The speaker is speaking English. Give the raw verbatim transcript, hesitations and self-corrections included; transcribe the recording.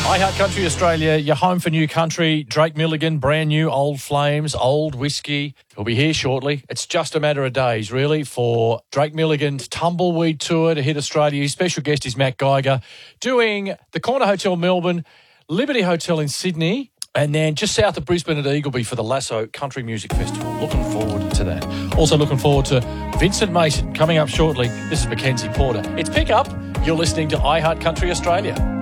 I Heart Country Australia, you're home for new country. Drake Milligan, brand new, Old Flames, Old Whiskey. He'll be here shortly. It's just a matter of days, really, for Drake Milligan's Tumbleweed Tour to hit Australia. His special guest is Matt Geiger, doing the Corner Hotel Melbourne, Liberty Hotel in Sydney, and then just south of Brisbane at Eagleby for the Lasso Country Music Festival. Looking forward to that. Also looking forward to Vincent Mason coming up shortly. This is Mackenzie Porter. It's Pick Up. You're listening to I Heart Country Australia.